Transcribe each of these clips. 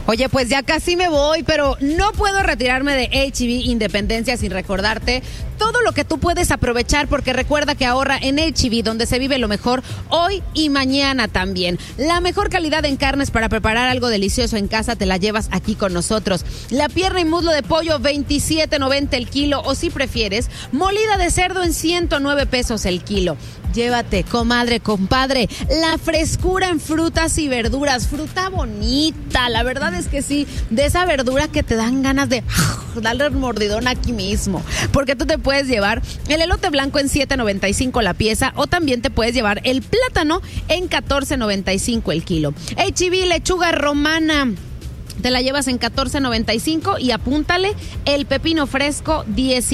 Oye, pues ya casi me voy, pero no puedo retirarme de H-E-B Independencia sin recordarte todo lo que tú puedes aprovechar, porque recuerda que ahorra en H-E-B, donde se vive lo mejor hoy y mañana también. La mejor calidad en carnes para preparar algo delicioso en casa te la llevas aquí con nosotros. La pierna y muslo de pollo, $27.90 el kilo, o si prefieres, molida de cerdo en $109 el kilo. Llévate, comadre, compadre, la frescura en frutas y verduras, fruta bonita, la verdad es que sí, de esa verdura que te dan ganas de darle el mordidón aquí mismo, porque tú te puedes llevar el elote blanco en $7.95 la pieza, o también te puedes llevar el plátano en $14.95 el kilo. H-E-B lechuga romana, te la llevas en $14.95 y apúntale, el pepino fresco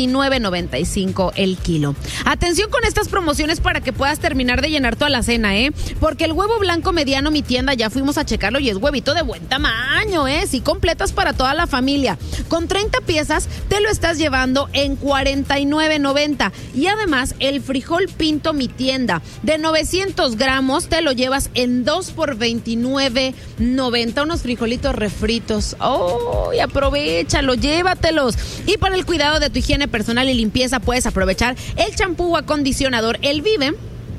$19.95 el kilo. Atención con estas promociones para que puedas terminar de llenar toda la cena, porque el huevo blanco mediano, mi tienda, ya fuimos a checarlo y es huevito de buen tamaño, si completas para toda la familia. Con 30 piezas te lo estás llevando en $49.90. Y además el frijol pinto, mi tienda, de 900 gramos te lo llevas en 2 por $29.90. Unos frijolitos refritos. ¡Oh! Y aprovechalo, llévatelos. Y para el cuidado de tu higiene personal y limpieza puedes aprovechar el champú o acondicionador El Vive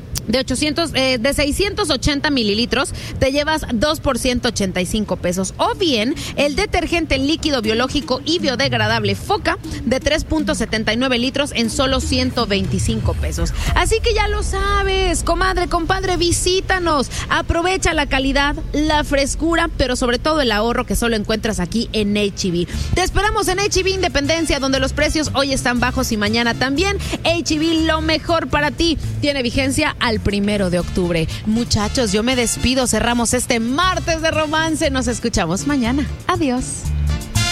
de 680 mililitros, te llevas 2 por $185. O bien el detergente líquido biológico y biodegradable Foca de 3.79 litros en solo $125. Así que ya lo sabes, comadre, compadre, visítanos, aprovecha la calidad, la frescura, pero sobre todo el ahorro que solo encuentras aquí en H-E-B. Te esperamos en H-E-B Independencia, donde los precios hoy están bajos y mañana también. H-E-B, lo mejor para ti. Tiene vigencia al 1 de octubre. Muchachos, yo me despido. Cerramos este martes de romance. Nos escuchamos mañana. Adiós.